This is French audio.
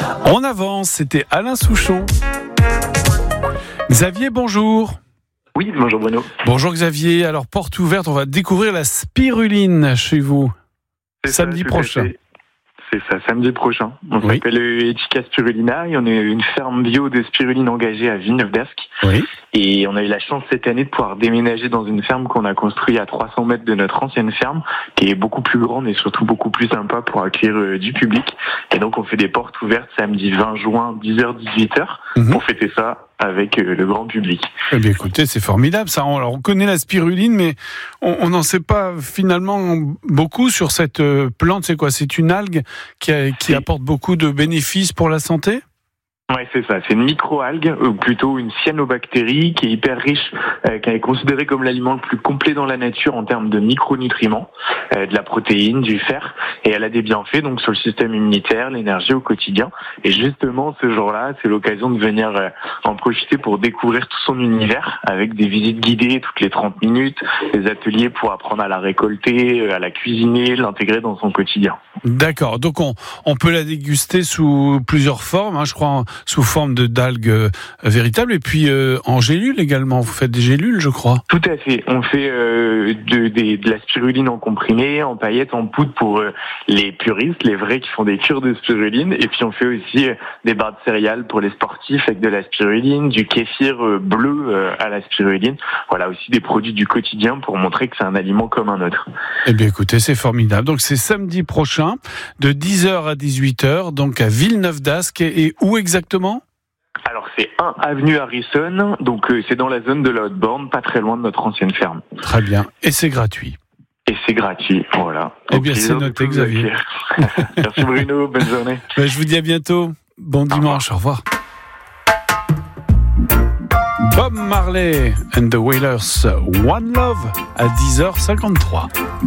On avance, c'était Alain Souchon. Xavier, bonjour. Oui, bonjour Bruno. Bonjour Xavier, alors porte ouverte, on va découvrir la spiruline chez vous. Samedi prochain. C'est ça, samedi prochain. On s'appelle Etica Spirulina et on est une ferme bio de spiruline engagée à Villeneuve-d'Ascq. Oui. Et on a eu la chance cette année de pouvoir déménager dans une ferme qu'on a construite à 300 mètres de notre ancienne ferme, qui est beaucoup plus grande et surtout beaucoup plus sympa pour accueillir du public. Et donc on fait des portes ouvertes samedi 20 juin, 10h-18h, pour fêter ça avec le grand public. Eh bien écoutez, c'est formidable ça. Alors, on connaît la spiruline, mais on n'en sait pas finalement beaucoup sur cette plante. C'est quoi ? C'est une algue qui apporte beaucoup de bénéfices pour la santé ? Ouais, c'est ça. C'est une micro-algue, ou plutôt une cyanobactérie, qui est hyper riche, qui est considérée comme l'aliment le plus complet dans la nature en termes de micronutriments, de la protéine, du fer, et elle a des bienfaits donc sur le système immunitaire, l'énergie au quotidien. Et justement, ce jour-là, c'est l'occasion de venir en profiter pour découvrir tout son univers, avec des visites guidées toutes les 30 minutes, des ateliers pour apprendre à la récolter, à la cuisiner, l'intégrer dans son quotidien. D'accord. Donc on peut la déguster sous plusieurs formes, je crois. Sous forme d'algues véritables et puis en gélules également. Vous faites des gélules, je crois. Tout à fait. On fait de la spiruline en comprimé, en paillettes, en poudre pour les puristes, les vrais qui font des cures de spiruline. Et puis on fait aussi des barres de céréales pour les sportifs avec de la spiruline, du kéfir bleu à la spiruline. Voilà, aussi des produits du quotidien pour montrer que c'est un aliment comme un autre. Eh bien écoutez, c'est formidable. Donc c'est samedi prochain de 10h à 18h, donc à Villeneuve-d'Ascq. Et où exactement ? Alors c'est 1 avenue Harrison, donc c'est dans la zone de la Haute-Borne, pas très loin de notre ancienne ferme. Très bien, et c'est gratuit. Et c'est gratuit, voilà. Eh bien c'est noté Xavier. Merci Bruno, bonne journée. Je vous dis à bientôt, bon dimanche, au revoir. Bob Marley and the Wailers, One Love à 10h53.